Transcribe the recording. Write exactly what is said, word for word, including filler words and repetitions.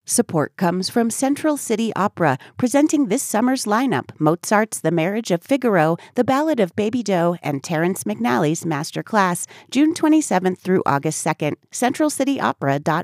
Support comes from Central City Opera, presenting this summer's lineup: Mozart's The Marriage of Figaro, The Ballad of Baby Doe, and Terrence McNally's Master Class, June twenty-seventh through August second. central city opera dot